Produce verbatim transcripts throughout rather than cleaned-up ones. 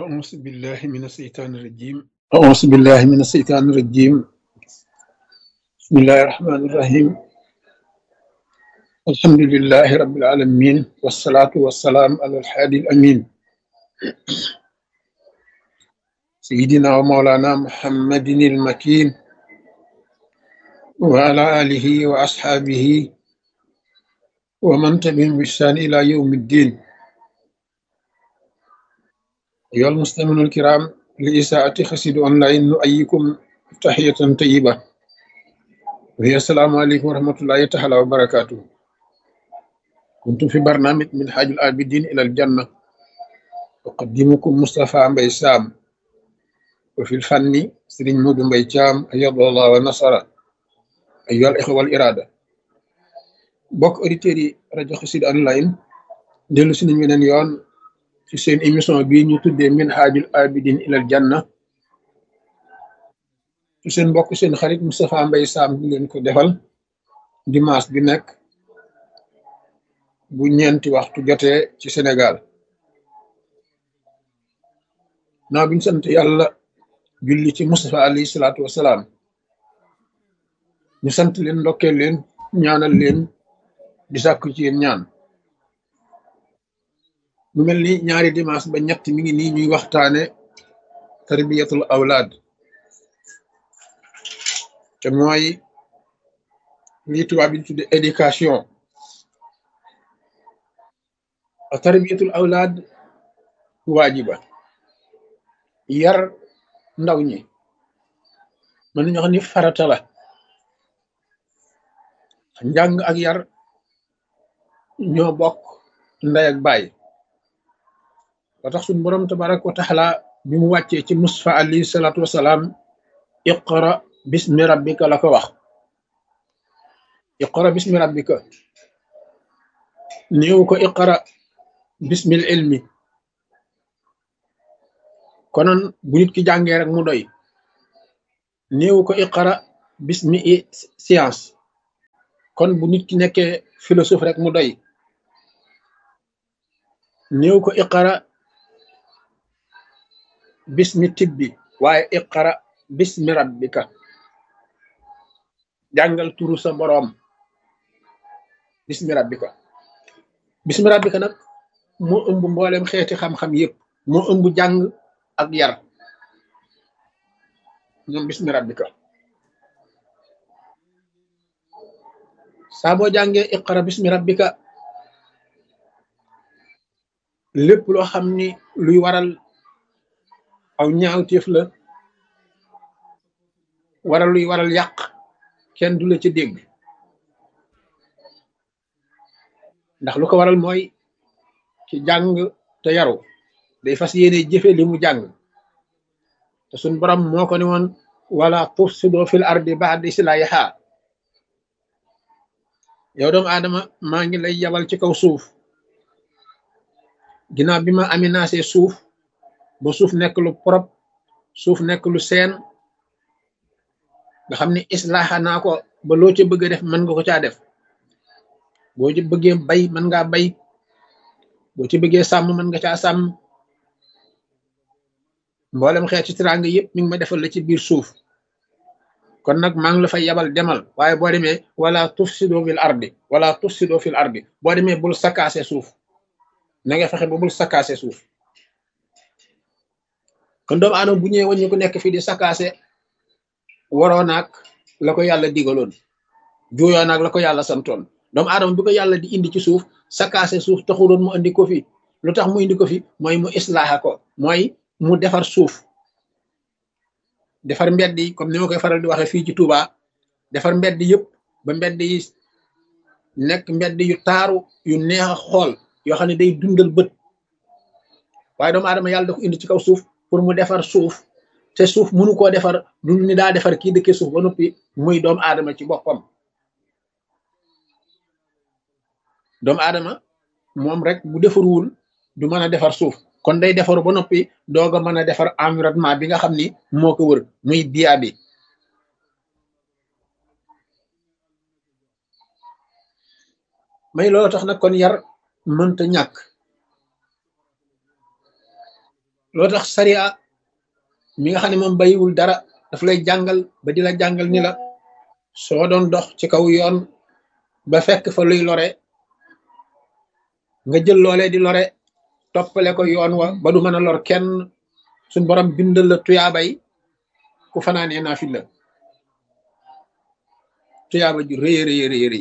أعوذ بالله من الشيطان الرجيم أعوذ بالله من الشيطان الرجيم بسم الله الرحمن الرحيم الحمد لله رب العالمين والصلاة والسلام على الحادي الأمين سيدنا ومولانا محمد المكين وعلى آله وأصحابه ومن تبعهم بإحسان إلى يوم الدين أيها المستمعون الكرام لإساءة خسيد أونلاين نؤيكم تحية طيبة وهي السلام عليكم ورحمة الله تعالى وبركاته. كنت في برنامج من حاج العابدين إلى الجنة أقدمكم مصطفى مبي سام وفي الفن سرين مود مبي جام أيض الله ونصر أيها الإخوة والإرادة بوك أوديتيري راديو خسيد أونلاين ديلو سي نين weneen yoon ci seen émission bii ñu tuddee min haajul abidin ilal janna ci seen mbokk seen xarit Moustapha Mbaye Sam di leen ko defal dimanche bi nekk bu ñeenti waxtu jotee ci Sénégal naa biñu sant yàlla julli ci Moustapha alayhi salaatu wasalaam ñu sant leen ndokkeel leen ñaanal leen di sàkku ci yéen ñaan mu mel ni ñaari dimanche ba ñett mi ngi nii ñuy waxtaane tarbiyatul awlaad te mooy lii tubaab bi tudde éducation a tarbiyatul awlaad waajiba yar ndaw ñi mën nañu wax ni farata la njàng ak yar ñoo bokk ndey ak baay ba tax suñu borom tabaraka wa taala bi mu wàccee ci Mustafa alayhi salaatu wasalaam iqra bismi rabbika la ko wax iqra bismi rabbika néew ko iqra bismil ilmi konoon bu nit ki jàngee rek mu doy néew ko iqra bismi science kon bu nit ki nekkee philosophe rek mu doy néew ko iqra bismi tibbi waaye iqra bismi rabbika jàngal turu sa boroom bismi rabbika bismi rabbika nag moo ëmb mboolem xeeti xam-xam yépp moo ëmb jàng ak yar ñoom bismi rabbika saa boo jàngee iqra bismi rabbika lépp loo xam ni luy waral aw ñaawteef la waral luy waral yàq kenn du la ci dégg ndax lu ko waral mooy ci jàng te yaru day fas yéene jëfe li mu jàng te suñ borom moo ko ne woon wala tufsido fil ardi ba'da islahiha yow doomu aadama maa ngi lay yabal ci kaw suuf ginnaaw bi ma aménagé suuf ba suuf nekk lu propre suuf nekk lu seen nga xam ne islaaxa naa ko ba loo ca bëgg a def mën nga ko caa def boo ci bëggee bay mën ngaa bay boo ci bëggee sàmm mën nga caa sàmm mboolem xeeti teraanga yëpp mi ngi ma defal la ci biir suuf kon nag maa ngi la fay yabal demal waaye boo demee wala tufsido fil ardi wala tufsido fil ardi boo demee bul sakkaase suuf na nga fexe ba bul sakkaase suuf kon doomu aadama bu ñëwee waññu ko nekk fii di sakkaase waroo naag la ko yàlla digaloon juuyoo naag la ko yàlla santoon doomu aadama bi ko yàlla di indi ci suuf sakkaase suuf taxuloon mu indi ko fi lu tax mu indi ko fi mooy mu islaaxa ko mooy mu defar suuf defar mbedd yi comme ni ma koy faral di waxee fii ci Touba defar mbedd yëpp ba mbedd yi nekk mbedd yu taaru yu neex a xool yoo xam ne day dundal bët waaye doomu aadama yàlla da ko indi ci kaw suuf pour mu defar suuf te suuf mënu koo defar lu ni daa defar kii dëkkee suuf ba noppi muy doomu aadama ci boppam doomu aadama moom rek bu defarwul du mën a defar suuf kon day defaru ba noppi doog a mën a defar environnement bi nga xam ni moo ko wër muy biya bi may loolu tax nag kon yar mënta ñàkk loo tax sariya mi nga xam ne moom bayiwul dara daf lay jàngal ba di la jàngal ni la soo doon dox ci kaw yoon ba fekk fa luy lore nga jël loolee di lore toppale ko yoon wa ba du mën a lor kenn suñ borom bindal la tuyaabay ku fanaanee naafila tuyaaba ju rëy rëy rëy rëy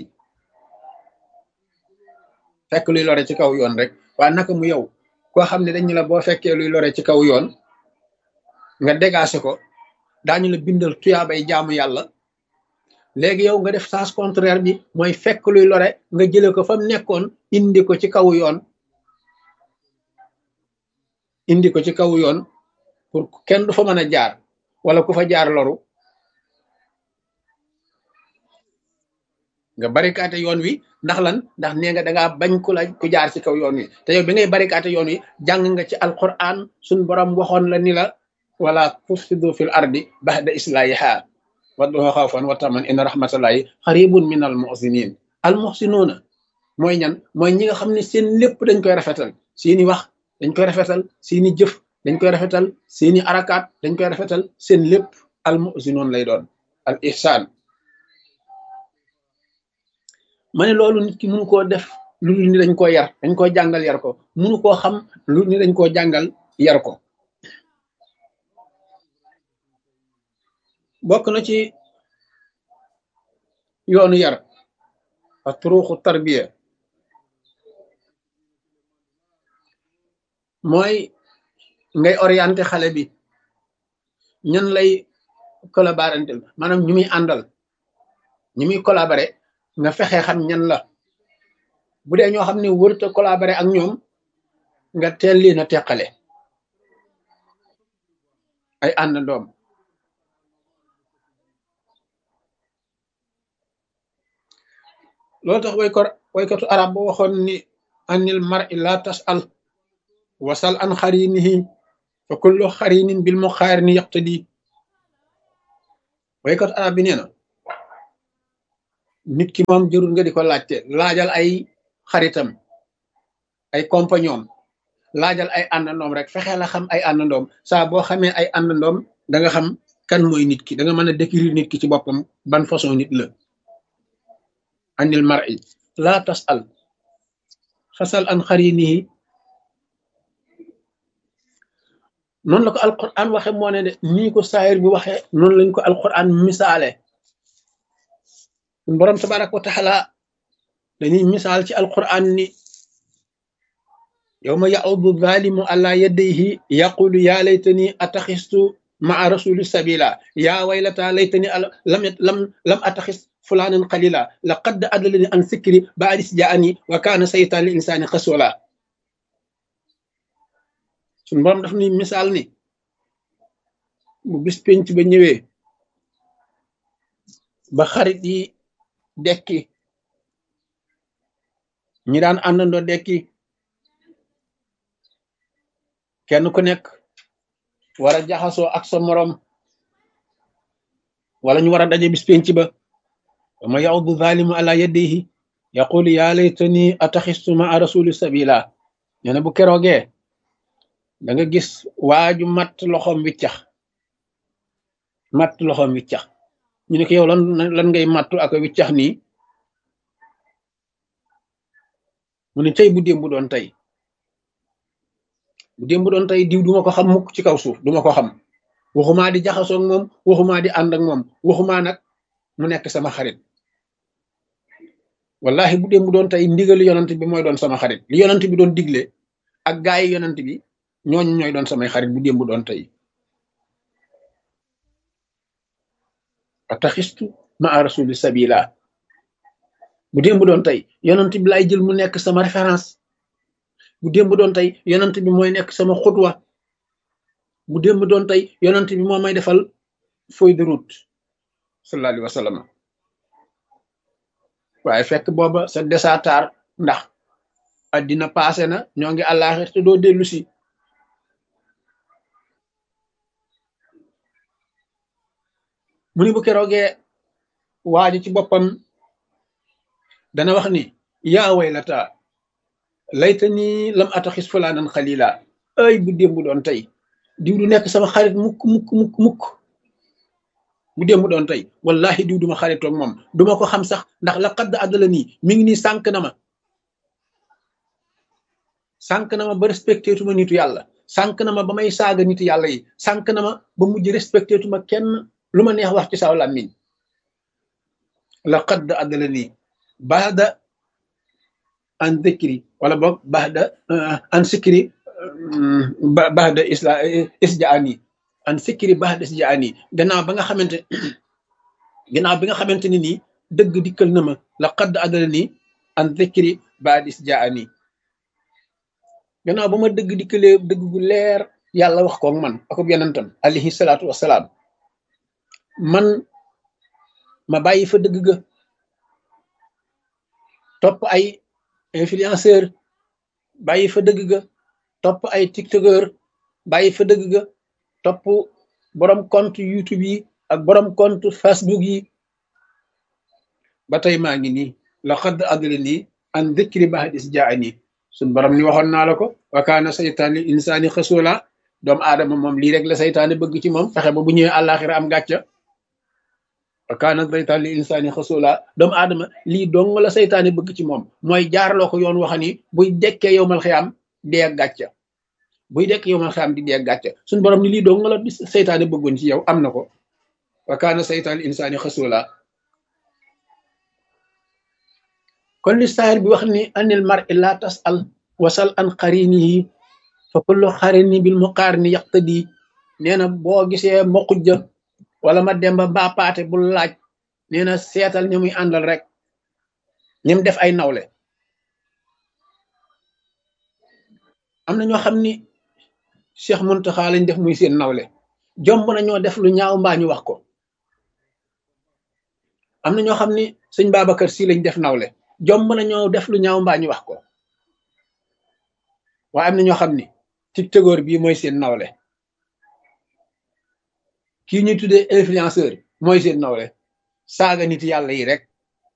fekk luy lore ci kaw yoon rek waa naka mu yow koo xam ne dañu la boo fekkee luy lore ci kaw yoon nga dégagé ko daañu la bindal tuyaabay jaamu yàlla léegi yow nga def sens contraire bi mooy fekk luy lore nga jële ko fa mu nekkoon indi ko ci kaw yoon indi ko ci kaw yoon pour kenn du fa mën a jaar wala ku fa jaar loru nga barikaate yoon wi ndax lan ndax nee nga dangaa bañ ku la ku jaar ci kaw yoon wi te yow bi ngay barikaate yoon wi jàng nga ci alquran suñ borom waxoon la ni la wala tufsidu fil ardi ba'da islahiha wadduha xawfan wa taman inna rahmatallahi xaribun min al muhsinin al muhsinuuna mooy ñan mooy ñi nga xam ne seen lépp dañ koy rafetal seeni wax dañ koy rafetal seeni jëf dañ koy rafetal seeni arakaat dañ koy rafetal seen lépp al muhsinuun lay doon al ihsaan ma ne loolu nit ki mënu koo def lu dul ni dañ koo yar dañ koo jàngal yar ko mënu koo xam lu ni dañ koo jàngal yar ko bokk na ci yoonu yar a turuuxu tarbiya mooy ngay orienté xale bi ñan lay collaborantel maanaam ñu muy àndal ñu muy collaboré nga fexe xam ñan la bu dee ñoo xam ne wërta collaboré ak ñoom nga teel leen a teqale ay àndandoom loolu tax way ko waykatu arab ba waxoon ni anil mar'i la tas'al wasal an xarinihi fa kullu xarinin bil muqaarini yaqtadi waykatu arab bi nee na nit ki moom jërul nga di ko laajte laajal ay xaritam ay compagnon laajal ay àndandoom rek fexe la xam ay àndandoom saa boo xamee ay àndandoom da nga xam kan mooy nit ki da nga mën a décrire nit ki ci boppam ban façon nit la anil mar'i la tas'al fasal an xarinihi noonu la ko alquran waxe moo ne de nii ko saayir bi waxe noonu lañ ko alquran misaale borom tabaraka wa taala dañuy misaal ci alquran ni yawma ya'udu zalimu ala yadayhi yaqulu ya laytani ataxistu maa rasuli sabila ya waylata laytani lam lam lam ataxis fulanan qalila laqad adallani an sikri ba'da is ja'ani wa kana saytan lil insani khasula sun borom daf ni misaal ni bu bis penc ba ñëwee ba xarit yi dekki ñi daan àndandoo dekki kenn ku nekk war a jaxasoo ak sa morom wala ñu war a daje bis penc ba ma ya'udu zalimu ala yadihi yaqulu ya laytani ataxistu ma'a rasuli sabila nee na bu keroogee da nga gis waaju matt loxoom wiccax matt loxoom wiccax ñu ne ko yow lan lan ngay mattu ak wiccax nii mu ne tey bu démb bu doon tey bu démb bu doon tey diw duma ko xam mukk ci kaw suuf duma ko xam waxumaa di jaxasoog moom waxumaa di ànd ak moom waxumaa nag mu nekk sama xarit wallahi bu démb bu doon tey ndigal yonant bi mooy doon sama xarit li yonant bi doon digle ak gaay yi yonant bi ñooñu ñooy doon samay xarit bu démb bu doon tey ataxistu ma'a rasuli sabila bu démb bu doon tey yonant bi lay jël mu nekk sama référence bu démb bu doon tey yonant bi mooy nekk sama xutwa bu démb bu doon tey yonant bi moo may defal feuille de route sallallahu alayhi wa sallam waaye fekk booba sa desatar ndax addina passé na ñoo ngi àllaaxir te doo dellu si mu ni bu keroogee waaji ci boppam dana wax ni yaa waylata laytani lam ataxis fulaanan xalila ay bu démb doon tey diw du nekk sama xarit mukk mukk mukk mukk bu démb doon tey wallahi diw duma xaritoog moom duma ko xam sax ndax la xadd àddala nii mi ngi nii sànq na ma sànq na ma ba respecté tuma nitu yàlla sànq na ma ba may saaga nitu yàlla yi sànq na ma ba mujj respecté tuma kenn lu ma neex wax ci saw làmmiñ la xadd àddala nii baada an dhikri wala boog baada an sikri baada isla isjaani an sikri baada isjaani gannaaw ba nga xamante gannaaw bi nga xamante ni nii dëgg dikkal na ma la xadd àddala nii an dhikri baada isjaani gannaaw ba ma dëgg dikkalee dëgg gu leer yàlla wax koog man akub yonentam alayhi salaatu wassalaam man ma bàyyi fa dëgg ga topp ay influenceur bàyyi fa dëgg ga topp ay tiktokeur bàyyi fa dëgg ga topp borom compte youtube yi ak borom compte facebook yi ba tey maa ngi nii la xadd àddala nii an dhikri ba'da iz jaa'ani suñ borom ni waxoon naa la ko wa kaana saytaan li insaani xasula doomu aadama moom lii rek la saytaane bëgg ci moom fexe ba bu ñëwee àllaaxira am gàcca wa kaana saytaan li insaani xasula doomu aadama lii dong la saytaane bëgg ci moom mooy jaarloo ko yoon waxa ni buy dekkee yowmal xiyaam dee ak gàcca buy dekk yowmal xiyaam di dee ak gàcca suñ borom ni lii dong la saytaane bëggoon ci yow am na ko wa kaana saytaan li insaani xasula kon li saayir bi wax ni anil mar'i la tasal wasal an qarinihi fa kullu qarini bil muqarini yaqtadi nee na boo gisee mokujja wala ma demba mbaa paate bul laaj nee na seetal ñi muy àndal rek ñim def ay nawle am na ñoo xam ni Cheikh Muntaxa lañ def muy seen nawle jomb na ñoo def lu ñaaw mbaa ñu wax ko am na ñoo xam ni sëñ Babacar Si lañ def nawle jomb na ñoo def lu ñaaw mbaa ñu wax ko waaye am na ñoo xam ni tiktokeur bii mooy seen nawle kii ñuy tuddee influenceur mooy seen nawle saaga nit yàlla yi rek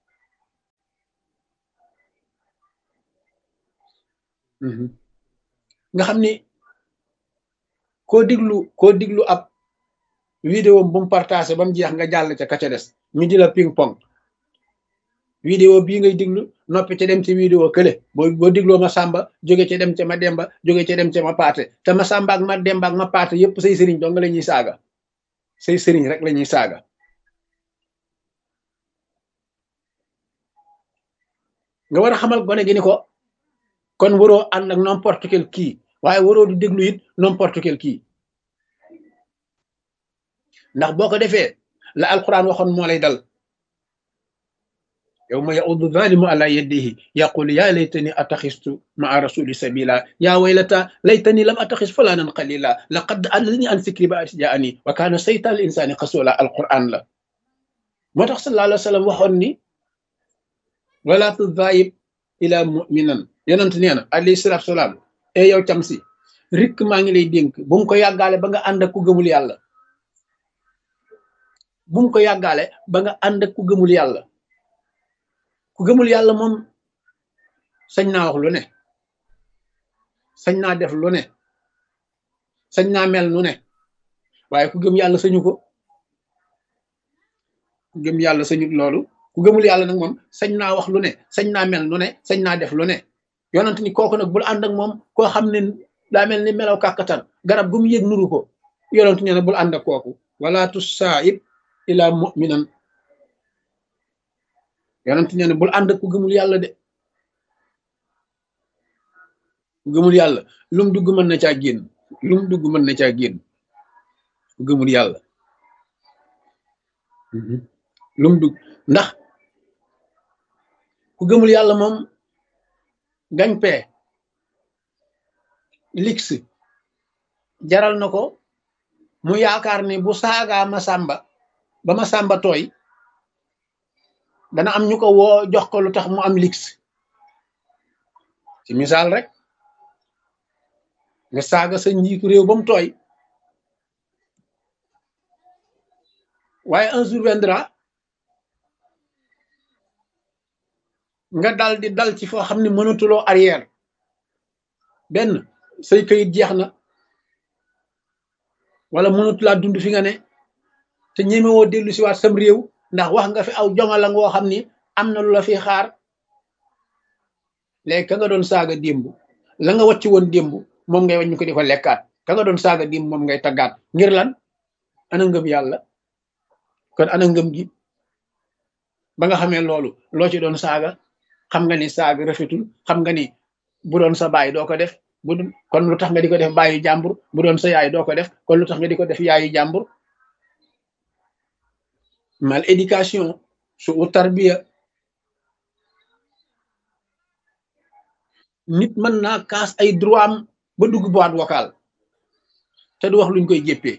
nga xam ni koo diglu koo diglu ab vidéo bu mu partagé ba mu jeex nga jàll ca ka ca des ñu di la ping pong vidéo bii ngay diglu noppi ca dem ci vidéo kële boo boo digloo ma sàmba jóge ca dem ca ma demba jóge ca dem ca ma paate te ma sàmba ak ma demba ak ma paate yépp say sëriñ dong la ñuy saaga say sëriñ rek la ñuy saaga nga war a xamal gone gi ni ko kon waroo ànd ak n'importe quel kii waaye waroo du déglu it n'importe quel kii ndax boo ko defee la alquran waxoon moo lay dal yawma ya'uddu zalimu ala yadihi yaqulu ya laytani attaxistu ma'a rasuli sabila ya waylata laytani lam attaxis fulanan qalila laqad adallani an zikri ba'da iz ja'ani wa kana saytan lil insani xasula alquran la moo tax sallallahu alayhi wa sallam waxoon ni wala tudayib ila mu'minan yonent nee na alayhi salatu salaam e yow cam si rikk maa ngi lay dénk bu mu ko yàggaale ba nga ànd ak ku gëmul yàlla bu mu ko yàggaale ba nga ànd ak ku gëmul yàlla ku gëmul yàlla moom sañ naa wax lu ne sañ naa def lu ne sañ naa mel nu ne waaye ku gëm yàlla sañu ko ku gëm yàlla sañut loolu ku gëmul yàlla nag moom sañ naa wax lu ne sañ naa mel nu ne sañ naa def lu ne yonent ni kooku nag bul ànd ak moom koo xam ne daa mel ni melaw kàkkatar garab gu mu yëg nuru ko yonent nee na bul ànd ak kooku wala tusaib ila mu'minan yonent nee na bul ànd ak ku gëmul yàlla de ku gëmul yàlla lum dugg mën na caa génn lum dugg mën na caa génn ku gëmul yàlla lum dugg ndax ku gëmul yàlla moom gañ pee lix jaral na ko mu yaakaar ni bu saagaa ma sàmba ba ma sàmba tooy dana am ñu ko woo jox ko lu tax mu am lix ci misaal rek nga saaga sa njiitu réew ba mu tooy waaye un jour viendra nga dal di dal ci foo xam ne mënatuloo arrière benn say kayit jeex na wala mënut laa dund fi nga ne te ñemewoo dellu si waat sam réew ndax wax nga fi aw jongala ngoo xam ni am na lu la fi xaar léegi ka nga doon saaga démb la nga wàcc woon démb moom ngay wañ ko di ko lekkaat ka nga doon saaga démb moom ngay taggaat ngir lan ana ngëm yàlla kon ana ngëm gi ba nga xamee loolu loo ci doon saaga xam nga ni saaga rafetul xam nga ni bu doon sa baay doo ko def bu doon kon lu tax nga di ko def baayu jàmbur bu doon sa yaay doo ko def kon lu tax nga di ko def yaayu jàmbur mal éducation su u tarbiya nit mën naa kaas ay droit am ba dugg boîte vocale te du wax luñ koy jéppee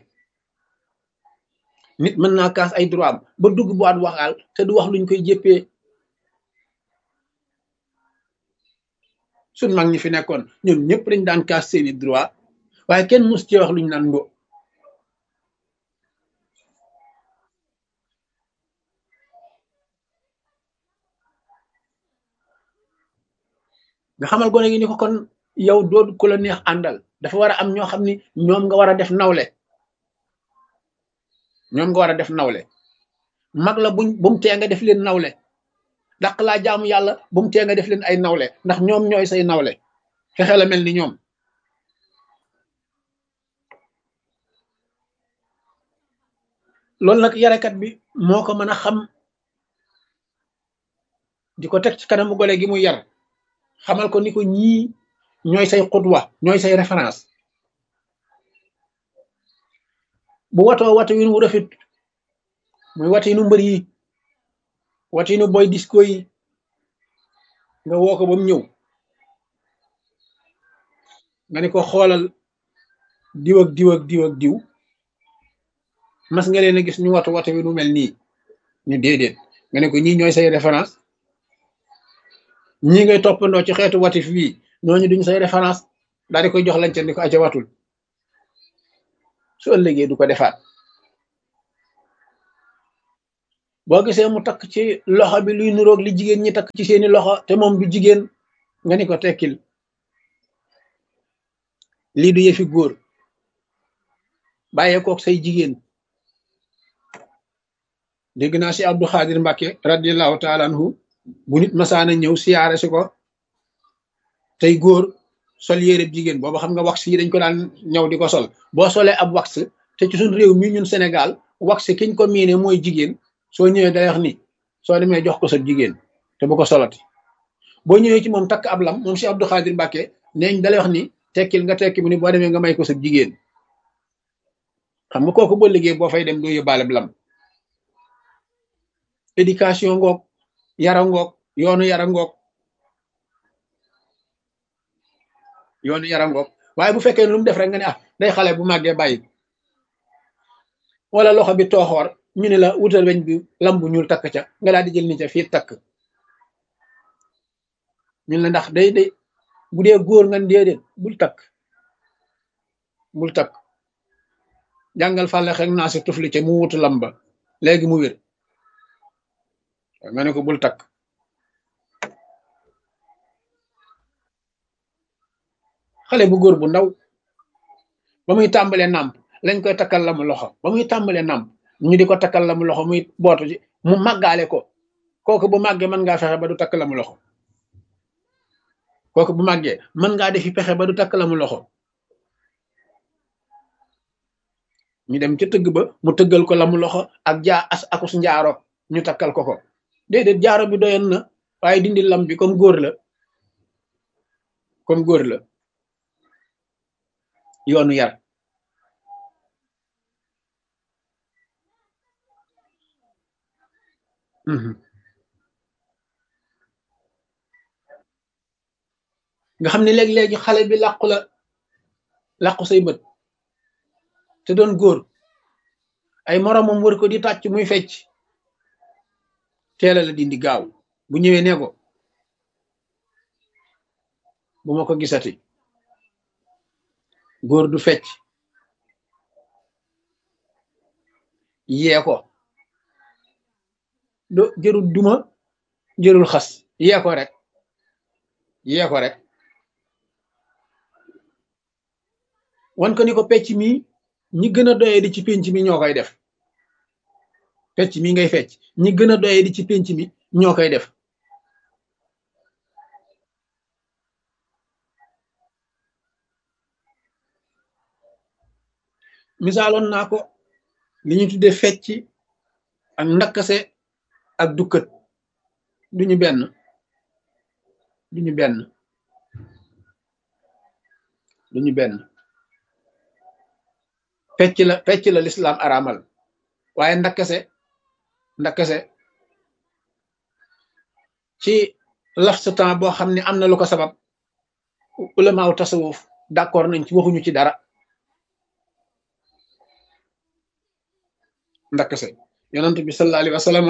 nit mën naa kaas ay droit am ba dugg boîte vocale te du wax luñ koy jéppee suñ mag ñi fi nekkoon ñoom ñëpp dañ daan kaas seeni droit waaye kenn mus ci wax luñ naan ngo nga xamal gone gi ni ko kon yow doo ku la neex àndal dafa war a am ñoo xam ni ñoom nga war a def nawle ñoom nga war a def nawle mag la buñ bu mu tee nga def leen nawle dàq laa jaamu yàlla bu mu tee nga def leen ay nawle ndax ñoom ñooy say nawle fexe la mel ni ñoom loolu nag yarekat bi moo ko mën a xam di ko teg ci kanamu gole gi mu yar xamal ko ni ko ñii ñooy say xudwa ñooy say référence bu watoo watu wi nu rafet muy watu yi nu mbër yi watu yi nu boy disco yi nga woo ko ba mu ñëw nga ne ko xoolal diw ak diw ak diw ak diw mas nga leen a gis ñu watu watu wi nu mel nii ñu déedéet nga ne ko ñii ñooy say référence ñii ngay toppandoo ci xeetu watif wii ñooñu duñ say référence daal di koy jox lañ ca ni ko aca watul su ëllëgee du ko defaat boo gisee mu takk ci loxo bi luy nuroog li jigéen ñi takk ci seeni loxo te moom du jigéen nga ni ko tekkil lii du yëfi góor bàyyee kook say jigéen dégg naa si Abdou Khadir Mbacke radiallahu taala anhu bu nit masaana ñëw siyaare si ko tey góor sol yére jigéen booba xam nga wax yi dañ ko daan ñëw di ko sol boo solee ab wax te ci suñ réew mi ñun Sénégal wax kiñ ko miine mooy jigéen soo ñëwee day wax ni soo demee jox ko sa jigéen te bu ko solati boo ñëwee ci moom takk ab lam moom si Abdou Khadir Mbacke neeñ dalay wax ni tekkil nga tekki mu ni boo demee nga may ko sa jigéen xam nga kooku boo liggéey boo fay dem doo yóbbaale lam éducation ngoog yara ngoog yoonu yara ngoog yoonu yara ngoog waaye bu fekkee lu mu def rek nga ne ah day xale bu màggee bàyyi wala loxo bi tooxoor ñu ne la wutal weñ bi lam bu ñuul takk ca nga daal di jël ni ca fii takk ñun la ndax day day bu dee góor nga déedéet bul takk bul takk jàngal fàlle xek naa si tufli ca mu wutu lam ba léegi mu wér nga ne ko bul takk xale bu góor bu ndaw ba muy tàmbalee nàmp lañ koy takkal la mu loxo ba muy tàmbalee nàmp ñu di ko takkal la mu loxo muy bootu ci mu màggaale ko kooku bu màggee mën ngaa fexe ba du takk la mu loxo kooku bu màggee mën ngaa defi pexe ba du takk la mu loxo ñu dem ca tëgg ba mu tëggal ko la mu loxo ak jaa as akus njaaro ñu takkal ko ko déedéet jaaro bi doyoon na waaye dindi lam bi comme góor la comme góor la yoonu yar nga xam ne léeg-léegi xale bi làqu la làqu say bët te doon góor ay moromam wër ko di tàcc muy fecc teela la dindi gaaw bu ñëwee ne ko bu ma ko gisati góor du fecc yee ko do jërul duma jërul xas yee ko rek yee ko rek wan ko ni ko pecc mi ñi gën a doyee di ci pénc mi ñoo koy def fecc mi ngay fecc ñi gën a doyee di ci pénc mi ñoo koy def misaaloon naa ko li ñu tuddee fecc ak ndakkase ak dukkat duñu benn duñu benn duñu benn fecc la fecc la lislaam araamal waaye ndakkase ndakkase ci laf sa temps boo xam ne am na lu ko sabab ulamaaw tasawuf d'accord nañ ci waxuñu ci dara ndakkase yonent bi sallallahu alayhi wa sallam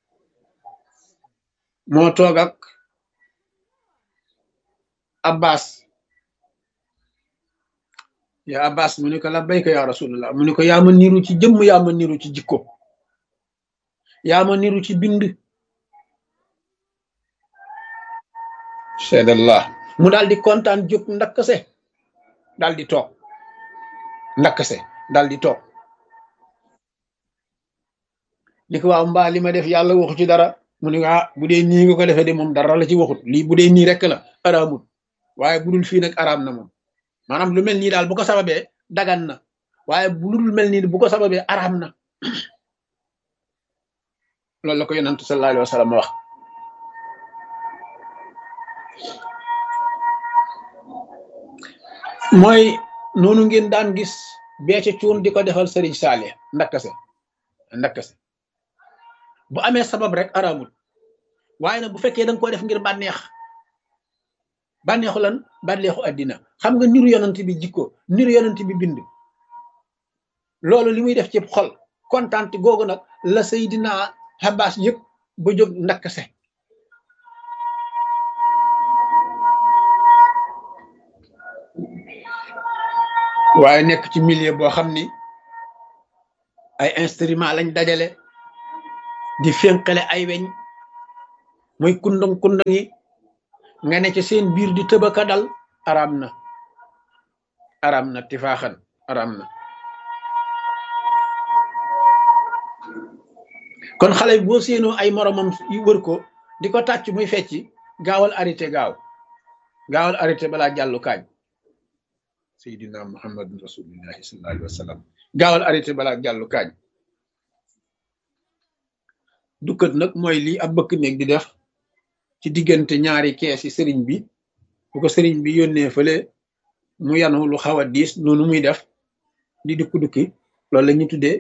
moo toog ak abbas ya abbas mu ne ko labbayka ya rasulullah mu ne ko yaa ma niru ci jëmm yaa ma niru ci jikko yaa ma niru ci bind seedallah mu daal di kontaan jóg ndakkase daal di toog ndakkase daal di toog ni ko waaw mbaa li ma def yàlla waxu ci dara mu ne ah bu dee nii nga ko defee de moom dara la ci waxut lii bu dee nii rek la araamut waaye bu dul fii nag araam na moom maanaam lu mel nii daal bu ko sababee dagan na waaye bu dul mel nii bu ko sababee araam na loolu la ko yonent sallallahu alayhi wa sallam wax mooy noonu ngeen daan gis beece cuun di ko defal sëriñ Saalih ndakkase ndakkase bu amee sabab rek araamul waaye nag bu fekkee danga ko def ngir bànneex bànneexu lan bànneexu àddina xam nga niru yonent bi jikko niru yonent bi bind loolu li muy def ci xol kontaan googu nag la Seydina Abbas yëpp ba jóg ndakkase waaye nekk ci milieu boo xam ni ay instrument lañ dajale di fénqale ay weñ muy kundang kundang yi nga ne ci seen biir di tëbaka dal araam na araam na tifaaxan araam na kon xale bi boo séenoo ay moromam yu wër ko di ko tàcc muy fecci gaawal arrêté gaaw gaawal arrêté balaa jàllu kaañ Seydina Muhammadun Rasulullahi sallallahu alayhi wa sallam gaawal arrêté balaa jàllu kaañ dukkat nag mooy lii ab bëkk néeg di def ci diggante ñaari kees yi sëriñ bi bu ko sëriñ bi yónnee fële mu yanu lu xaw a diis noonu muy def di dukki dukki loolu la ñuy tuddee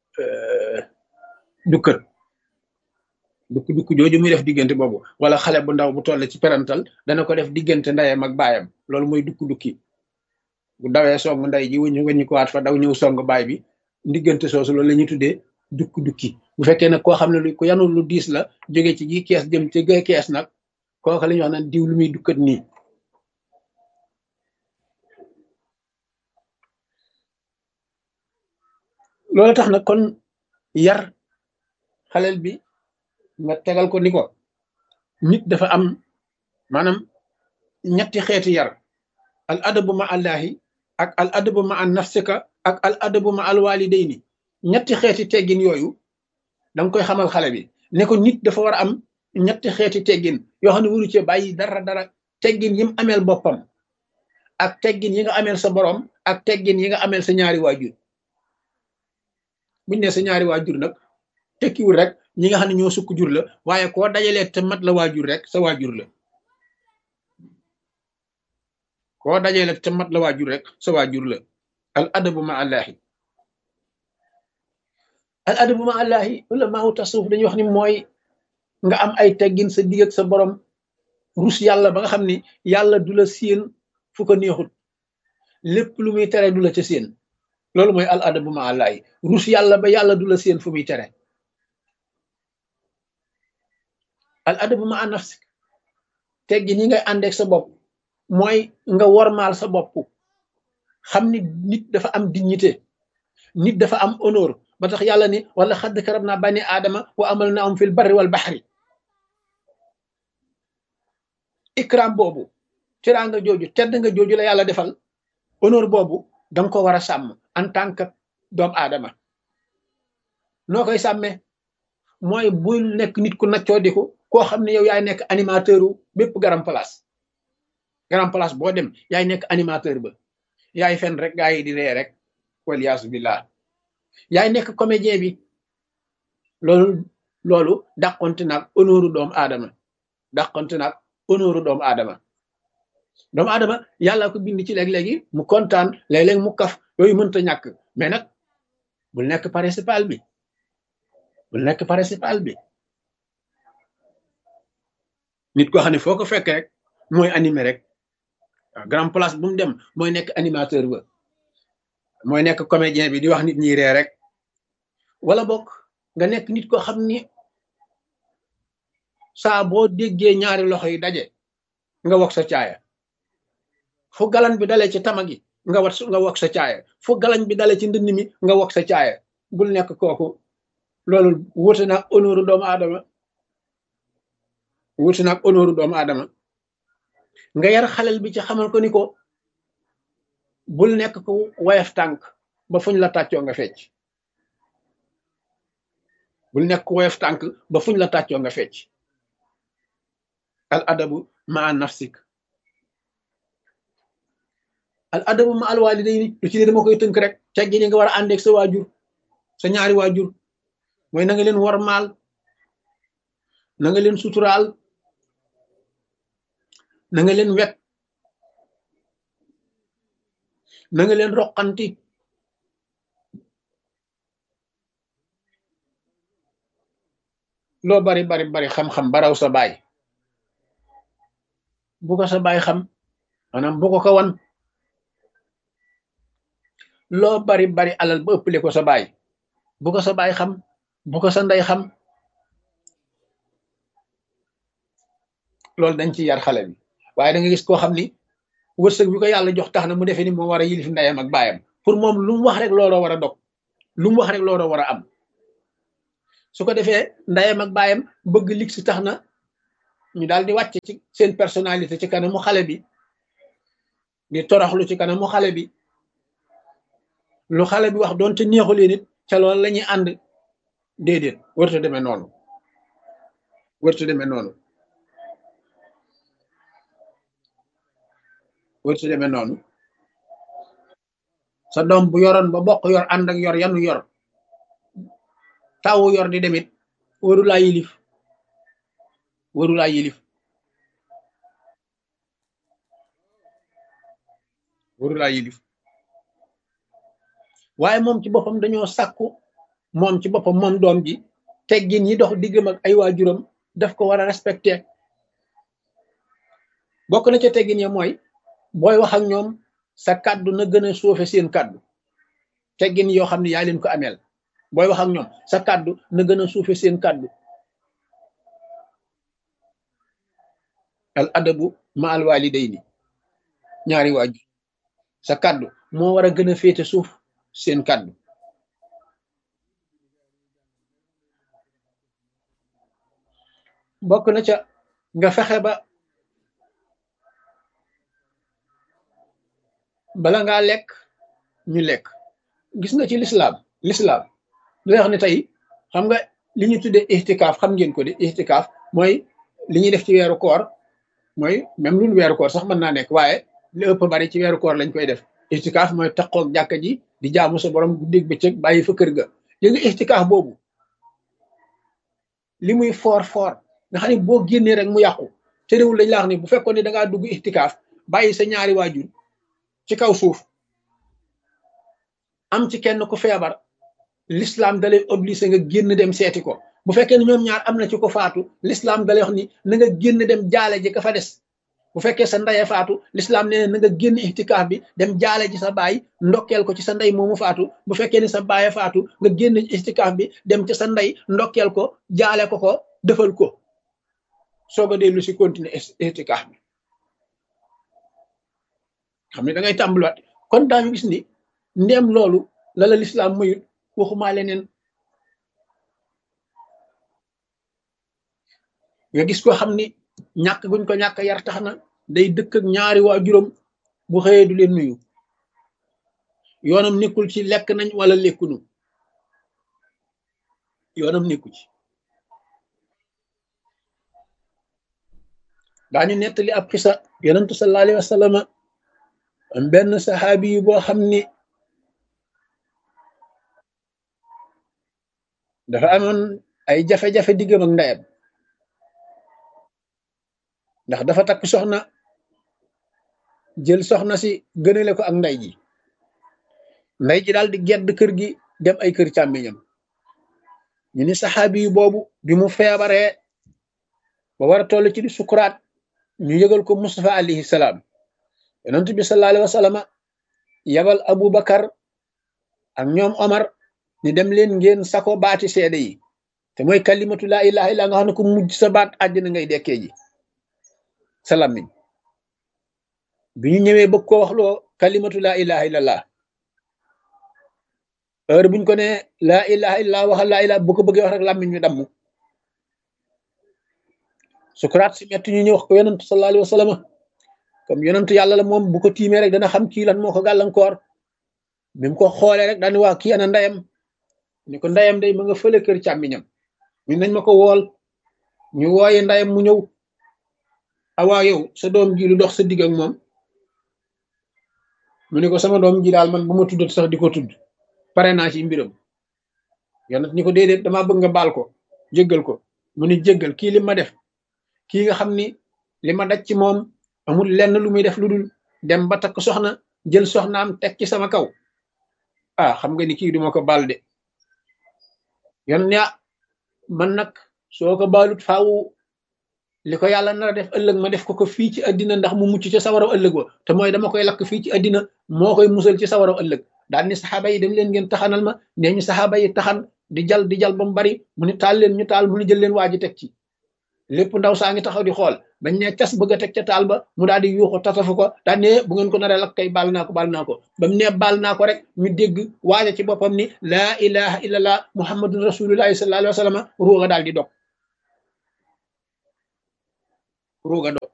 dukkat dukki dukki jooju muy def diggante boobu wala xale bu ndaw bu toll ci perantal dana ko def diggante ndeyam ak baayam loolu mooy dukki dukki bu dawee song nday ji wuñu weñu ko waat fa daw ñëw song baay bi diggante soosu loolu la ñuy tuddee dukki dukki bu fekkee nag koo xam ne lu ko yanu lu diis la jóge ci gi kees jëm ci gay kees nag kooku la ñuy wax naan diw lu muy dukkat nii loolu tax nag kon yar xaleel bi nga tegal ko ni ko nit dafa am maanaam ñetti xeeti yar al adabu ma allahi ak al adabu ma an nafsika ak al adabu ma al walidayni ñetti xeeti teggin yooyu danga koy xamal xale bi ne ko nit dafa war a am ñetti xeeti teggin yoo xam ne waru cee bàyyi dara dara teggin yi mu ameel boppam ak teggin yi nga ameel sa borom ak teggin yi nga ameel sa ñaari waajur buñ ne sa ñaari waajur nag tekkiwul rek ñi nga xam ne ñoo sukk jur la waaye koo dajalee te mat la waajur rek sa waajur la koo dajalee te mat la waajur rek sa waajur la al adabu ma allahi al adabu ma allahi ulamaaw tasawuf dañuy wax ni mooy nga am ay teggin sa digg ak sa borom rus yàlla ba nga xam ni yàlla du la séen fu ko neexut lépp lu muy tere du la ca séen loolu mooy al adabu ma allahi rus yàlla ba yàlla du la séen fu muy tere al adabu ma nafsik teggin yi ngay àndeek sa bopp mooy nga wormaal sa bopp xam ni nit dafa am dignité nit dafa am honneur ba tax yàlla ni wala xadd karab naa bani aadama wa amal na am fil barri wal baxri ikram boobu teraanga jooju tedd nga jooju la yàlla defal honneur boobu danga ko war a sàmm en tant que doomu aadama noo koy sàmmee mooy bul nekk nit ku naccoo diku koo xam ne yow yaay nekk animateur u bépp garam place garam place boo dem yaay nekk animateur ba yaay fen rek gaa yi di ree rek waliyaasu billah yaay nekk comédien bi loolu loolu dàqonte naag honneur doomu aadama dàqonte naag honneur doomu aadama doomu aadama yàlla ko bind ci léeg-léegi mu kontaan léeg-léeg mu kaf yooyu mënta ñàkk mais nag bul nekk principal bi bul nekk principal bi nit koo xam ne foo ko fekk rek mooy animé rek waaw grand place bu mu dem mooy nekk animateur ba mooy nekk comédien bi di wax nit ñi ree rek wala bokk nga nekk nit koo xam ni saa boo déggee ñaari loxo yi daje nga wax sa caaya fu galan bi dalee ci tama gi nga wat nga wax sa caaya fu galan bi dalee ci ndënd mi nga wax sa caaya bul nekk kooku loolu wuute naag honneur doomu aadama wuute naag honneur doomu aadama nga yar xalel bi ci xamal ko ni ko bul nekk ko wayaf tànk ba fuñ la tàccoo nga fecc bul nekk ko wayaf tànk ba fuñ la tàccoo nga fecc al adabu ma nafsik al adabu ma al walidayni lu ci ne dama koy tënk rek teggi ni nga war a àndeeg sa waajur sa ñaari waajur mooy na nga leen war maal na nga leen suturaal na nga leen wet na nga leen roqanti loo bari bari bari xam-xam baraw sa baay bu ko sa baay xam maanaam bu ko ko wan loo bari bari alal ba ëppale ko sa baay bu ko sa baay xam bu ko sa ndey xam loolu dañ ci yar xale bi waaye da nga gis koo xam ni wërsëg bi ko yàlla jox tax na mu defee ni moo war a yilif ndeyam ak baayam pour moom lu mu wax rek looloo war a dog lu mu wax rek looloo war a am su ko defee ndeyam ak baayam bëgg lig si tax na ñu daal di wàcc ci seen personnalité ci kanamu xale bi di toroxlu ci kanamu xale bi lu xale bi wax doonte neexu leen it ca loolu la ñuy ànd déedéet wërta demee noonu wërta demee noonu wërta demee noonu sa doom bu yoroon ba bokk yor ànd ak yor yanu yor tawu yor di demit waru laa yilif waru laa yilif waru laa yilif waaye moom ci boppam dañoo sàkku moom ci boppam moom doom ji teggin yi dox diggam ak ay waajuram daf ko war a respecté bokk na ca teggin ya mooy booy wax ak ñoom sa kàddu na gën a suufe seen kàddu teggin yoo xam ne yaa leen ko ameel booy wax ak ñoom sa kàddu na gën a suufe seen kàddu al adabu ma al walidayni ñaari waajur sa kàddu moo war a gën a féete suuf seen kàddu bokk na ca nga fexe ba bala ngaa lekk ñu lekk gis nga ci lislaam lislaam lu wax ne tey xam nga li ñu tuddee ixtikaaf xam ngeen ko de ixtikaaf mooy li ñuy def ci weeru koor mooy même lu weeru koor sax mën naa nekk waaye li ëpp bari ci weeru koor lañ koy def ixtikaaf mooy taqoog jàkka ji di jaamu sa borom guddeeg bëccëg bàyyi fa kër ga léegi nga ixtikaaf boobu li muy foor foor nga xam ne boo génnee rek mu yàqu te réewul dañ la wax ni bu fekkoon ne da ngaa dugg ixtikaaf bàyyi sa ñaari waajur ci kaw suuf am ci kenn ku feebar l'islam da lay obligé nga génn dem seeti ko bu fekkee ne ñoom ñaar am na ci ko faatu l'islam da lay wax ni na nga génn dem jaale ji ka fa des bu fekkee sa ndeye faatu l'islam nee na nga génn ixtikaaf bi dem jaale ji sa baay ndokkeel ko ci sa ndey moomu faatu bu fekkee ni sa baaye faatu nga génn ixtikaaf bi dem ci sa ndey ndokkeel ko jaale ko ko defal ko soog a dellu si continuer ixtikaaf bi xam ne da ngay tàmbaliwaat kon daañu gis ni ndéem loolu la la l'islam mayut waxumaa leneen nga gis ko xam ni ñàkk guñ ko ñàkk yar tax na day dëkk ak ñaari waajuram bu xëyee du leen nuyu yoonam nekkul ci lekk nañ wala lekkunu yoonam nekku ci. daañu nettali ab xisa yonentu sallallahu alayhi wa sallam am benn saxaabi yu boo xam ni dafa amoon ay jafe-jafe diggam ak ndeyam ndax dafa takk soxna jël soxna si gënale ko ak ndey ji ndey ji daal di gedd kër gi dem ay kër càmmiñam ñu ni saxaabi yu boobu bi mu feebaree ba war a toll ci di sukuraat ñu yëgal ko Mustafa alayhi salaam yonent bi sallallahu alayhi wa sallam yabal Abu Bakar ak ñoom Omar ni dem leen ngeen sako baati seede yi te mooy kalimatu laa ilaha illa nga xam ne ko mujj sa baat àddina ngay dekkee ji sa làmmiñ bi ñu ñëwee bëgg ko wax loo kalimatu laa ilaha illallah heure buñ ko ne laa ilaha illallah waxal laa ilaha bu ko bëggee wax rek làmmiñ ñu damm sukuraat si metti ñu ñëw wax ko yonent sallallahu alayhi wa sallam comme yonent yàlla la moom bu ko tiimee rek dana xam kii lan moo ko gàllankoor bi mu ko xoolee rek daal ni waa kii ana ndeyam ni ko ndeyam day ma nga fële kër càmmiñam ñu nañ ma ko wool ñu wooye ndeyam mu ñëw awaa yow sa doom ji lu dox sa digg ak moom mu ne ko sama doom ji daal man bu ma tuddat sax di ko tudd pare naa ci mbiram yonent ni ko déedéet damaa bëgg nga baal ko jéggal ko mu ni jéggal kii li ma def kii nga xam ni li ma daj ci moom amul lenn lu muy def lu dul dem ba takk soxna jël soxnaam teg ci sama kaw ah xam nga ni kii duma ko baal de yon ne man nag soo ko baalut faaw li ko yàlla nar a def ëllëg ma def ko ko fii ci àddina ndax mu mucc ci sawaraw ëllëg wa te mooy dama koy lakk fii ci àddina moo koy musal ci sawaraw ëllëg daal ni saxaaba yi dem leen ngeen taxanal ma nee ñu saxaaba yi taxan di jal di jal ba mu bari mu ni taal leen ñu taal mu ni jël leen waa ji teg ci lépp ndaw saa ngi taxaw di xool bañ ne cas bëgg a teg ca taal ba mu daal di yuuxu tatafu ko daal ne bu ngeen ko naree lakk kay baal naa ko baal naa ko ba mu ne baal naa ko rek ñu dégg waaja ci boppam ni laa ilaha illallah muhammadun rasulullahi sallallahu alayhi wa sallam ruuga daal di dog ruuga dog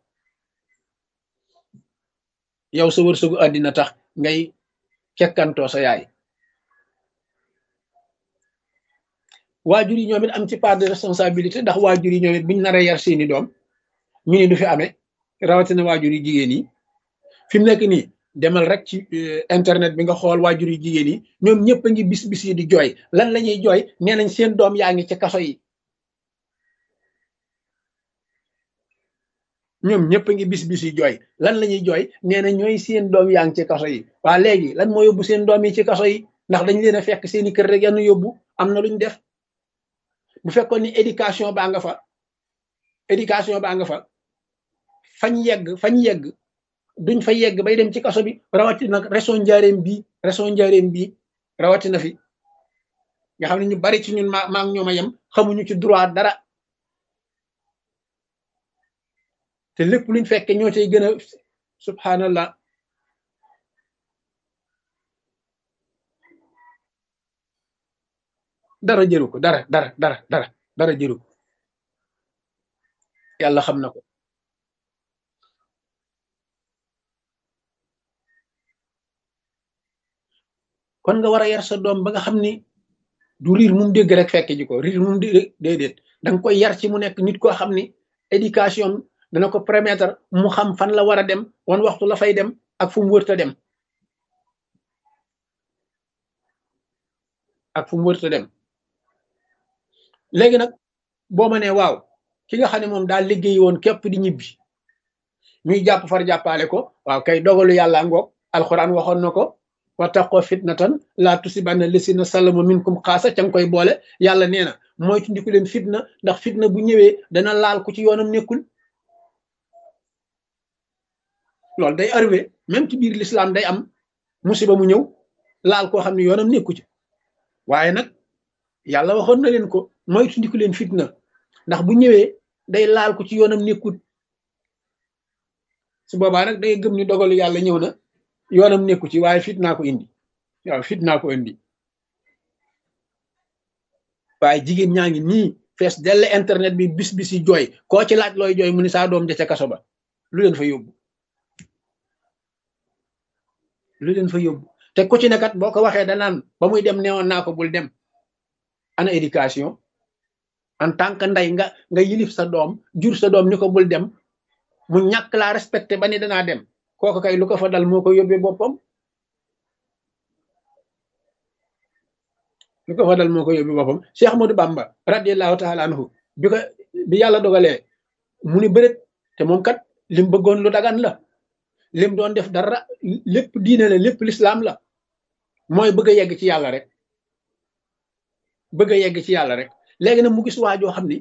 yow sa wërsëgu àddina tax ngay kekkantoo sa yaay waajur yi ñoom it am ci part de responsabilité ndax waajur yi ñoom it biñ nar a yar seeni doom ñu ne du fi amee rawatina waajur yi jigéen yi fi mu nekk nii demal rek ci internet bi nga xool waajur yi jigéen yi ñoom ñëpp a ngi bis bis yi di jooy lan la ñuy jooy nee nañ seen doom yaa ngi ci kaso yi ñoom ñëpp a ngi bis bis yi jooy lan la ñuy jooy nee na ñooy seen doom yaa ngi ci kaso yi waa léegi lan moo yóbbu seen doom yi ci kaso yi ndax dañ leen a fekk seeni kër rek yenn yóbbu am na luñ def bu fekkoon ni éducation baa nga fa éducation baa nga fa fañ yegg fañ yegg duñ fa yegg bay dem ci kaso bi rawatina nag région Njaaréem bii région Njaaréem bii rawatina fi nga xam ne ñu bari ci ñun maa maa ngi ñoom a yem xamuñu ci droit dara te lépp luñ fekke ñoo cay gën a subhanallah dara jëru ko dara dara dara dara dara jëru ko yàlla xam na ko kon nga war a yar sa doom ba nga xam ni du riir mum dégg rek fekke ji ko riir mum dégg déedéet da nga koy yar ci mu nekk nit koo xam ni éducation dana ko permettre mu xam fan la war a dem wan waxtu la fay dem ak fu mu wërta dem ak fu mu wërta dem léegi nag boo ma nee waaw ki nga xam ne moom daal liggéey woon képp di ñibbi ñuy jàpp far jàppaale ko waaw kay dogalu yàlla ngoog alxuraan waxoon na ko wattaqoo fitnatan laa tusibanna lasina salamu minkum xaasa ca nga koy boole yàlla nee na moytu ndiku leen fitna ndax fitna bu ñëwee dana laal ku ci yoonam nekkul loolu day arrivé même ci biir l'islam day am musiba mu ñëw laal koo xam ne yoonam nekku ci waaye nag yàlla waxoon na leen ko moytu ndiku leen fitna ndax bu ñëwee day laal ko ci yoonam nekkul su boobaa nag day gëm ni dogalu yàlla ñëw na yoonam nekku ci waaye fitnaa ko indi waaw fitnaa ko indi waaye jigéen ñaa ngi nii fees dell internet bi bis bis yi jooy koo ci laaj looy jooy mu ni saa doom ja ca kaso ba lu leen fa yóbbu lu leen fa yóbbu te ku ci nekkat boo ko waxee danaan ba muy dem newoon naa ko bul dem. Ana éducation en tant que ndey nga nga yilif sa doom jur sa doom ni ko bul dem mu ñàkk laa respecté ba ni danaa dem kooku kay lu ko fa dal moo ko yóbbee boppam lu ko fa dal moo ko yóbbee boppam Cheikh Ahmadou Bamba radiyallahu taala anhu bi ko bi yàlla dogalee mu ni bëreet te moom kat lim bëggoon lu dagan la lim doon def dara lépp diine la lépp lislaam la mooy bëgg a yegg ci yàlla rek bëgg a yegg ci yàlla rek léegi nag mu gis waa joo xam ni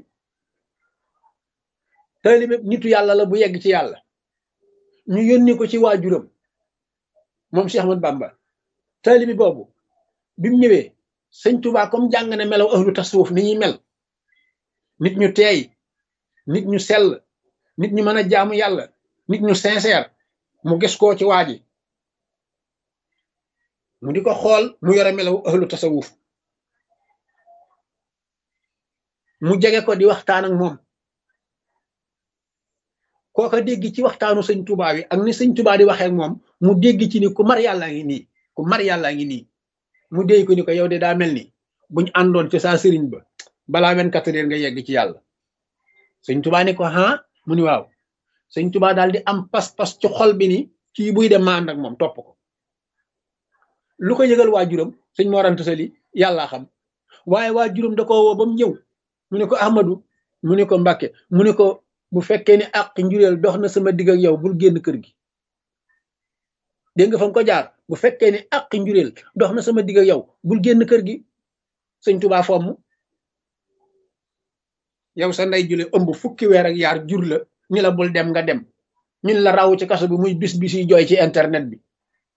taalibe nitu yàlla la bu yegg ci yàlla ñu yónni ko ci waajuram moom Cheikh Ahmadou Bamba taalibe boobu bi mu ñëwee sëñ Tuubaa comme jàng na melaw ahlu tasawuf ni ñuy mel nit ñu teey nit ñu sell nit ñu mën a jaamu yàlla nit ñu sincère mu gis koo ci waa ji mu di ko xool mu yore melaw ahlu tasawuf mu jege ko di waxtaan ak moom kooka dégg ci waxtaanu sëñ Tuubaa wi ak ni sëñ Tuubaa di waxee ak moom mu dégg ci ni ku mar yàlla ngi nii ku mar yàlla ngi nii mu déy ko ni ko yow de daa mel ni buñ àndoon ci saa sëriñ ba balaa vingt-quatre heures nga yegg ci yàlla sëñ Tuubaa ni ko ah mu ni waaw sëñ Tuubaa daal di am pas-pas ci xol bi ni kii buy dem ma ànd ak moom topp ko lu ko yëgal waajuram sëñ Mor Anta Sali yàllaa xam waaye waajuram da ko woo ba mu ñëw mu ne ko Ahmadou mu ne ko Mbàkke mu ne ko bu fekkee ni àq njureel dox na sama digg ak yow bul génn kër gi dégg nga fa nga ko jaar bu fekkee ni àq njureel dox na sama digg ak yow bul génn kër gi sëñ Tuubaa fomm yow sa ndey jule ëmb fukki weer ak yaar jur la ni la bul dem nga dem ñun la raw ci kaso bi muy bis bis yi jooy ci internet bi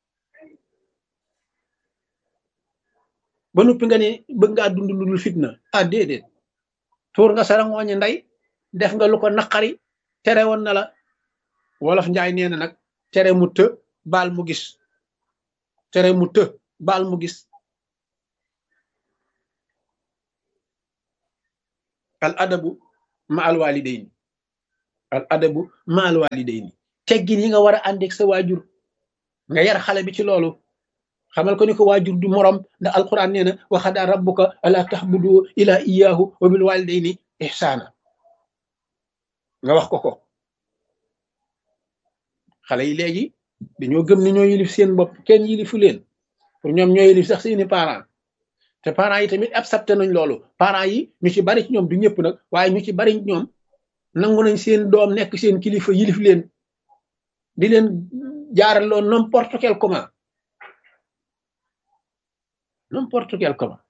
ba noppi nga ni bëgg ngaa dund lu dul fitna ah déedéet tuur nga sara ngooñi ndey def nga lu ko naqari tere woon na la wolof njaay nee na nag tere mu të baal mu gis tere mu të baal mu gis al adabu ma al walidayni al adabu ma al walidayni teggin yi nga war a àndeeg sa waajur nga yar xale bi ci loolu xamal ko ni ko waajur du morom ndax alquran nee na wa qadaa rabbuka ala tahbudu ila iyyahu wa bil walidayni ihsana nga wax ko ko xale yi léegi dañoo gëm ni ñoo yilif seen bopp kenn yilifu leen pour ñoom ñoo yilif sax seeni parents te parents yi tamit accepté nañ loolu parents yi ñu ci bari ci ñoom du ñëpp nag waaye ñu ci bari ñoom nangu nañ seen doom nekk seen kilifa yilif leen di leen jaaraloo n'importe quel comment n'importe quel comment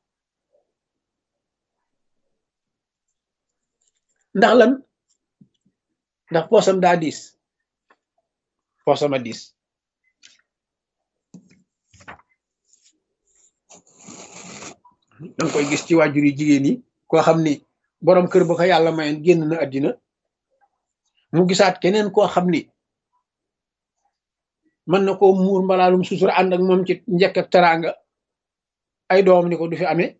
ndax lan ndax poosam daa diis poosam a diis danga koy gis ci waajur yi jigéen yi koo xam ni boroom kër ba ko yàlla mayoon génn na àddina mu gisaat keneen koo xam ni mën na koo muur mbalaalum sutura ànd ak moom ci njëkk ak teraanga ay doom ni ko du fi amee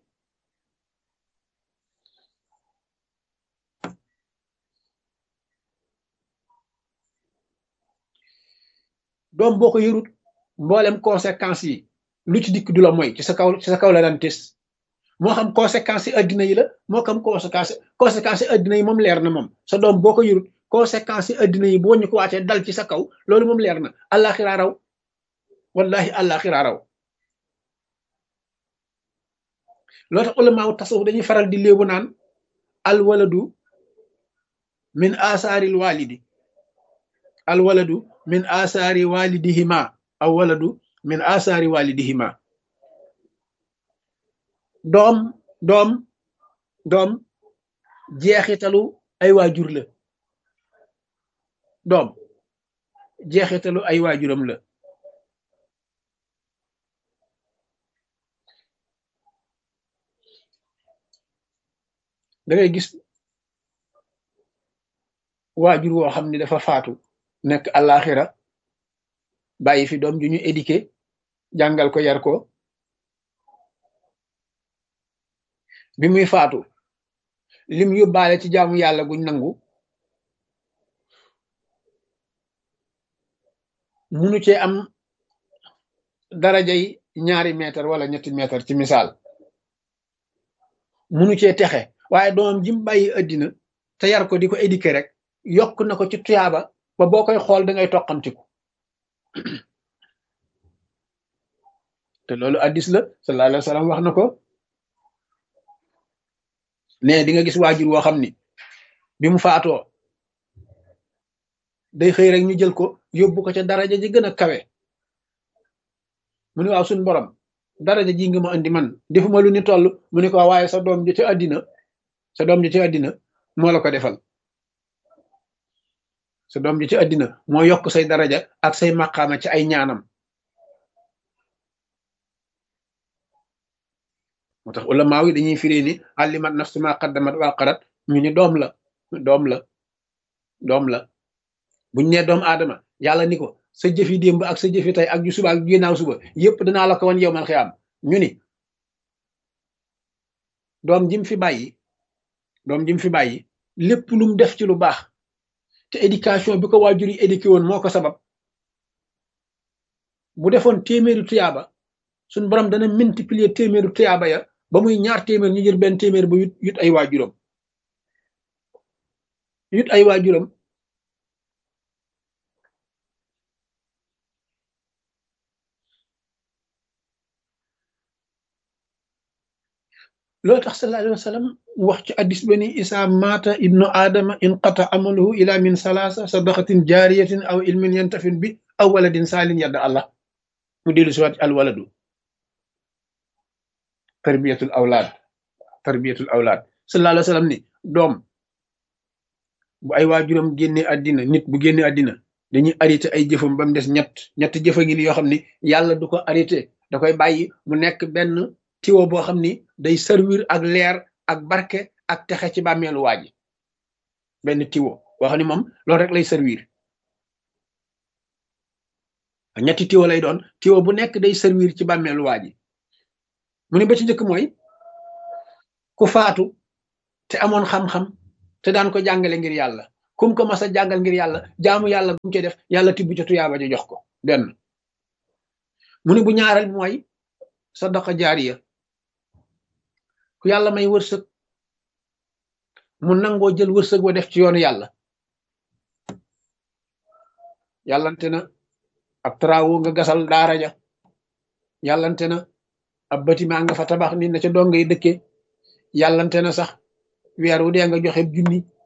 doom boo ko yërut mboolem conséquences yi lu ci dikk du la mooy ci sa kaw ci sa kaw la daan tes moo xam conséquences yi addina yi la moo xam conséquences conséquences yi addina yi moom leer na moom sa doom boo ko yërut conséquences yi addina yi boo ñu ko wàccee dal ci sa kaw loolu moom leer na àllaaxira raw wallahi àllaaxira raw loo tax ulamaaw tasawuf dañuy faral di léebu naan alwaladu min asaaril walidi alwaladu min asaari walidihima aw waladu min asaari walidihima doom doom doom jeexitalu ay waajur la doom jeexitalu ay waajuram la da ngay gis waajur woo xam ni dafa faatu nekk àllaaxira bàyyi fi doom ju ñu éduqué jàngal ko yar ko bi muy faatu lim yóbbaale ci jaamu yàlla guñ nangu munu cee am darajay ñaari mètre wala ñetti mètre ci misaal munu cee texe waaye doomam ji mu bàyyi addina te yar ko di ko éduquer rek yokk na ko ci tuyaaba ba boo koy xool da ngay toqamtiku te loolu addis la sallallahu alayhi wa sallam wax na ko ne di nga gis waajur woo xam ni bi mu faatoo day xëy rek ñu jël ko yóbbu ko ca daraja ji gën a kawe mu ne waaw suñ borom daraja ji nga ma andi man defuma lu ni toll mu ne ko waaye sa doom ji ci àddina sa doom ji ci àddina moo la ko defal sa doom ji ci àddina moo yokk say daraja ak say maqaama ci ay ñaanam moo tax ulama yi dañuy firi ni allimat nafsu ma qaddamat wa qarat ñu ni doom la doom la doom la buñ nee doom aadama yàlla ni ko sa jëfi démb ak sa jëfi tey ak ju suba ak ginnaaw suba yépp danaa la ko wan yow man xiyaam ñu ni doom jim fi bàyyi doom jim fi bàyyi lépp lu mu def ci lu baax te éducation bi ko waajur yi éduqué woon moo ko sabab bu defoon téeméeri tuyaaba suñ borom dana multiplier téeméeri tuyaaba ya ba muy ñaar téeméer ñu jël benn téeméer ba yut yut ay waajuram yut ay waajuram loolu tax sallallahu alayhi wa sallam wax ci addis ba ni isa mata ibnu aadama inqata amaluhu ila min salaasa sadaqatin jaariyatin aw ilmin yantafin bi aw waladin saalin yadda allah mu dellu si waat al waladu tarbiyatul awlaad tarbiyatul awlaad sallallahu alayhi wa sallam ni doom bu ay waajuram génne àddina nit bu génne àddina dañuy arrêté ay jëfam ba mu des ñett ñett jëfa ngi ni yoo xam ni yàlla du ko arrêté da koy bàyyi mu nekk benn tiwo boo xam ni day servir ak leer ak barke ak texe ci bàmmeelu waa ji benn tiwo boo xam ni moom loolu rek lay servir ñetti tiwo lay doon tiwo bu nekk day servir ci bàmmeelu waa ji mu ne ba ci njëkk mooy ku faatu te amoon xam-xam te daan ko jàngale ngir yàlla kum ko mas a jàngal ngir yàlla jaamu yàlla bu mu ci def yàlla tibb ca tuyaaba ja jox ko benn mu ne bu ñaareel mooy sadaqa jaariya ku yàlla may wërsëg mu nangoo jël wërsëg wa def ci yoonu yàlla yàllante na ab travaux nga gasal daara ja yàllante na ab bâtiment nga fa tabax ni na ca dongay dëkke yàllante na sax weer wu dee nga joxe junni